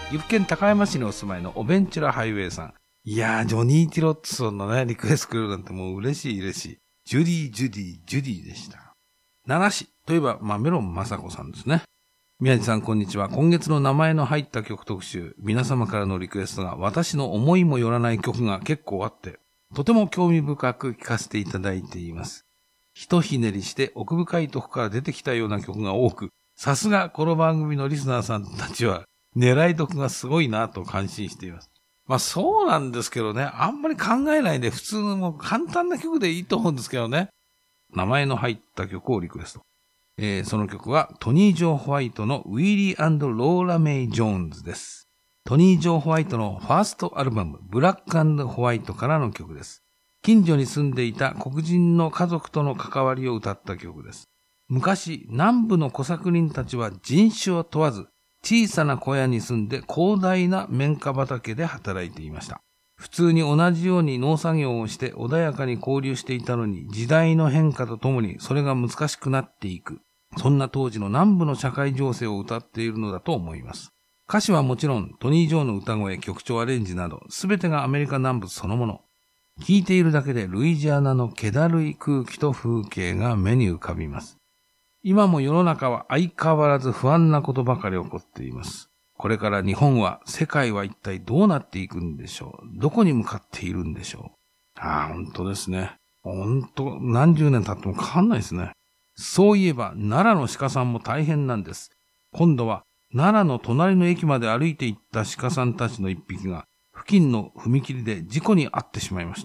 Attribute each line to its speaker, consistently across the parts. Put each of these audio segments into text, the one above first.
Speaker 1: 岐阜県高山市にお住まいのおベンチュラハイウェイさん。いやー、ジョニー・ティロッツソンのね、リクエストくれるなんてもう嬉しい嬉しい。ジュディでした。奈良市といえば、メロン雅子さんですね。宮地さんこんにちは。今月の名前の入った曲特集、皆様からのリクエストが私の思いもよらない曲が結構あって、とても興味深く聴かせていただいています。ひとひねりして奥深いとこから出てきたような曲が多く、さすがこの番組のリスナーさんたちは狙い得がすごいなと感心しています。そうなんですけどね、あんまり考えないで普通のもう簡単な曲でいいと思うんですけどね。名前の入った曲をリクエスト。その曲はトニー・ジョー・ホワイトのウィリー&ローラ・メイ・ジョーンズです。トニー・ジョー・ホワイトのファーストアルバムブラック&ホワイトからの曲です。近所に住んでいた黒人の家族との関わりを歌った曲です。昔、南部の小作人たちは人種を問わず、小さな小屋に住んで広大な綿花畑で働いていました。普通に同じように農作業をして穏やかに交流していたのに、時代の変化とともにそれが難しくなっていく。そんな当時の南部の社会情勢を歌っているのだと思います。歌詞はもちろんトニー・ジョーの歌声、曲調アレンジなど、すべてがアメリカ南部そのもの。聴いているだけでルイジアナの気だるい空気と風景が目に浮かびます。今も世の中は相変わらず不安なことばかり起こっています。これから日本は、世界は一体どうなっていくんでしょう。どこに向かっているんでしょう。本当ですね。本当、何十年経っても変わんないですね。そういえば、奈良の鹿さんも大変なんです。今度は、奈良の隣の駅まで歩いて行った鹿さんたちの一匹が、付近の踏切で事故に遭ってしまいました。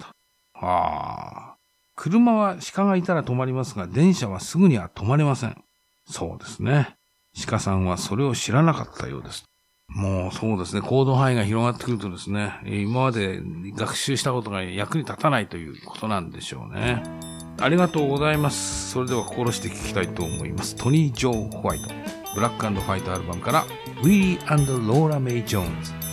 Speaker 1: 車は鹿がいたら止まりますが、電車はすぐには止まれません。そうですね。鹿さんはそれを知らなかったようです。もうそうですね、行動範囲が広がってくるとですね、今まで学習したことが役に立たないということなんでしょうね。ありがとうございます。それでは心して聞きたいと思います。トニー・ジョー・ホワイト、ブラック&ホワイトアルバムから、ウィリー&ローラ・メイ・ジョーンズ。